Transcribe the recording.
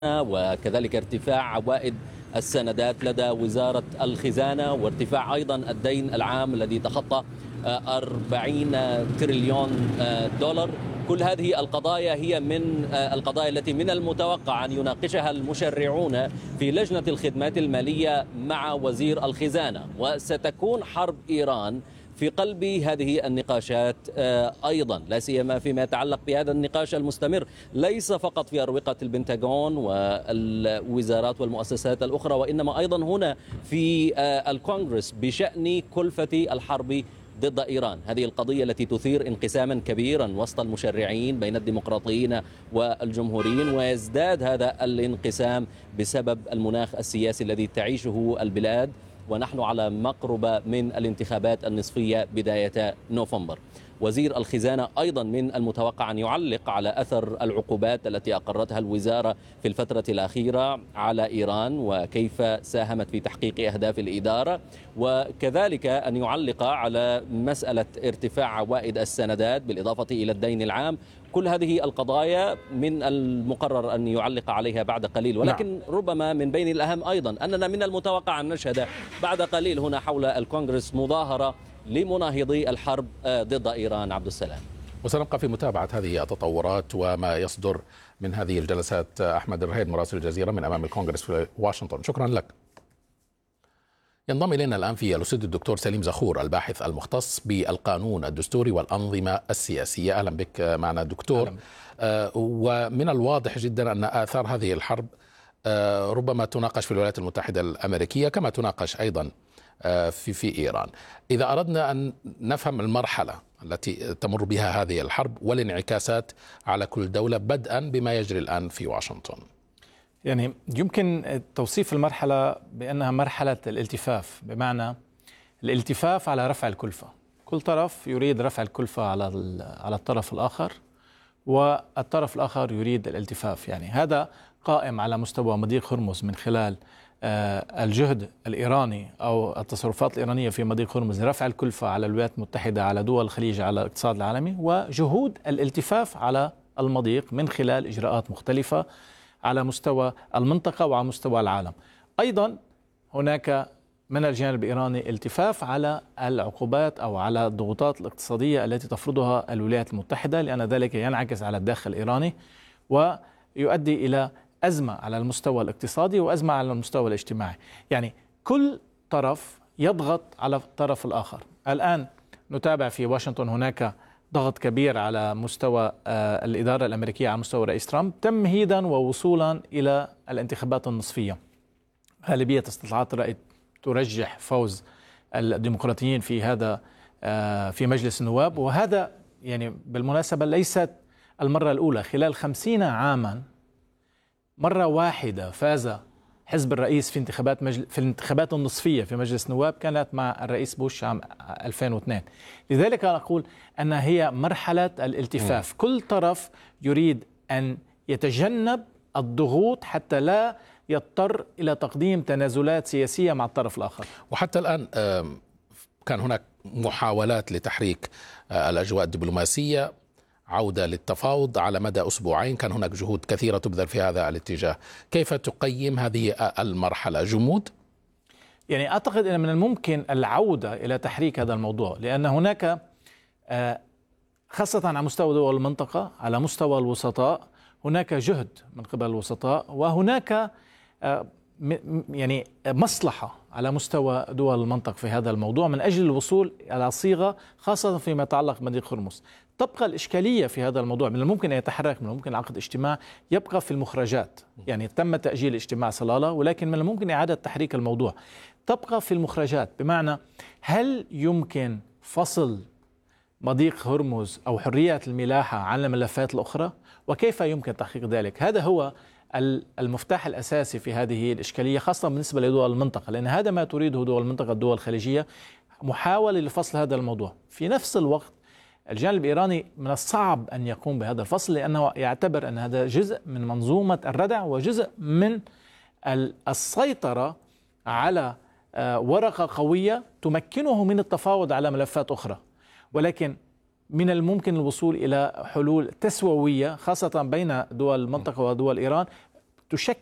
وكذلك ارتفاع عوائد السندات لدى وزارة الخزانة، وارتفاع أيضا الدين العام الذي تخطى 40 تريليون دولار. كل هذه القضايا هي من القضايا التي من المتوقع أن يناقشها المشرعون في لجنة الخدمات المالية مع وزير الخزانة، وستكون حرب إيران في قلب هذه النقاشات أيضا، لا سيما فيما يتعلق بهذا النقاش المستمر ليس فقط في أروقة البنتاغون والوزارات والمؤسسات الأخرى، وإنما أيضا هنا في الكونغرس بشأن كلفة الحرب ضد إيران. هذه القضية التي تثير انقساما كبيرا وسط المشرعين بين الديمقراطيين والجمهوريين، ويزداد هذا الانقسام بسبب المناخ السياسي الذي تعيشه البلاد، ونحن على مقربة من الانتخابات النصفية بداية نوفمبر. وزير الخزانة أيضا من المتوقع أن يعلق على أثر العقوبات التي أقرتها الوزارة في الفترة الأخيرة على إيران وكيف ساهمت في تحقيق أهداف الإدارة، وكذلك أن يعلق على مسألة ارتفاع عوائد السندات بالإضافة إلى الدين العام. كل هذه القضايا من المقرر أن يعلق عليها بعد قليل، ولكن ربما من بين الأهم أيضا أننا من المتوقع أن نشهد بعد قليل هنا حول الكونغرس مظاهرة لمناهضي الحرب ضد إيران. عبد السلام، وسنبقى في متابعة هذه التطورات وما يصدر من هذه الجلسات. أحمد الرهيد مراسل الجزيرة من أمام الكونغرس في واشنطن، شكرا لك. ينضم إلينا الآن في الأستاذ الدكتور سليم زخور، الباحث المختص بالقانون الدستوري والأنظمة السياسية. أهلا بك معنا دكتور. ومن الواضح جدا أن آثار هذه الحرب ربما تناقش في الولايات المتحدة الأمريكية كما تناقش أيضا في إيران. إذا أردنا أن نفهم المرحلة التي تمر بها هذه الحرب والانعكاسات على كل دولة، بدءا بما يجري الآن في واشنطن. يعني يمكن توصيف المرحلة بأنها مرحلة الالتفاف، بمعنى الالتفاف على رفع الكلفة. كل طرف يريد رفع الكلفة على الطرف الآخر، والطرف الآخر يريد الالتفاف. يعني هذا قائم على مستوى مضيق هرمز من خلال الجهد الإيراني أو التصرفات الإيرانية في مضيق هرمز لرفع الكلفة على الولايات المتحدة، على دول الخليج، على الاقتصاد العالمي، وجهود الالتفاف على المضيق من خلال إجراءات مختلفة على مستوى المنطقة وعلى مستوى العالم. أيضا هناك من الجانب الإيراني التفاف على العقوبات أو على الضغوطات الاقتصادية التي تفرضها الولايات المتحدة، لأن ذلك ينعكس على الداخل الإيراني ويؤدي إلى أزمة على المستوى الاقتصادي وأزمة على المستوى الاجتماعي. يعني كل طرف يضغط على الطرف الآخر. الآن نتابع في واشنطن هناك ضغط كبير على مستوى الإدارة الأمريكية، على مستوى رئيس ترامب، تمهيدا ووصولا إلى الانتخابات النصفية. غالبية استطلاعات الرأي ترجح فوز الديمقراطيين في هذا في مجلس النواب، وهذا يعني بالمناسبة ليست المرة الأولى. خلال 50 عاما مرة واحدة فاز حزب الرئيس في الانتخابات النصفية في مجلس النواب، كانت مع الرئيس بوش عام 2002. لذلك أنا أقول أنها هي مرحلة الالتفاف. كل طرف يريد أن يتجنب الضغوط حتى لا يضطر إلى تقديم تنازلات سياسية مع الطرف الآخر. وحتى الآن كان هناك محاولات لتحريك الأجواء الدبلوماسية، عودة للتفاوض على مدى أسبوعين، كان هناك جهود كثيرة تبذل في هذا الاتجاه. كيف تقيم هذه المرحلة؟ جمود؟ يعني أعتقد أن من الممكن العودة إلى تحريك هذا الموضوع، لأن هناك خاصة على مستوى دول المنطقة، على مستوى الوسطاء، هناك جهد من قبل الوسطاء، وهناك يعني مصلحة على مستوى دول المنطقة في هذا الموضوع من أجل الوصول إلى صيغة، خاصة فيما يتعلق بمضيق هرمز. تبقى الإشكالية في هذا الموضوع، من الممكن أن يتحرك، من الممكن عقد اجتماع، يبقى في المخرجات. يعني تم تأجيل اجتماع صلالة، ولكن من الممكن إعادة تحريك الموضوع. تبقى في المخرجات، بمعنى هل يمكن فصل مضيق هرمز أو حرية الملاحة عن الملفات الأخرى، وكيف يمكن تحقيق ذلك؟ هذا هو المفتاح الأساسي في هذه الإشكالية، خاصة بالنسبة لدول المنطقة، لأن هذا ما تريده دول المنطقة، الدول الخليجية، محاولة لفصل هذا الموضوع. في نفس الوقت الجانب الإيراني من الصعب أن يقوم بهذا الفصل، لأنه يعتبر أن هذا جزء من منظومة الردع وجزء من السيطرة على ورقة قوية تمكنه من التفاوض على ملفات أخرى. ولكن من الممكن الوصول إلى حلول تسوية، خاصة بين دول المنطقة ودول إيران، تشكل